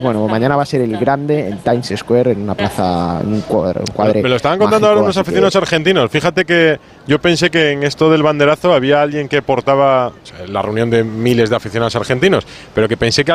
Bueno, mañana va a ser el grande en Times Square, en una plaza, en un cuadre. Me lo estaban contando ahora unos aficionados argentinos. Fíjate que yo pensé que en esto del banderazo había alguien que portaba, o sea, la reunión de miles de aficionados argentinos, pero que pensé que